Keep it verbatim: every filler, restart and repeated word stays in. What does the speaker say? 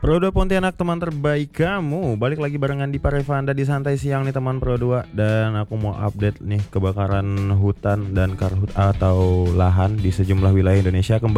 Pro dua Pontianak, teman terbaik kamu. Balik lagi barengan di Parevanda di Santai Siang nih teman Pro dua. Dan aku mau update nih kebakaran hutan dan karhut atau lahan di sejumlah wilayah Indonesia. Kembali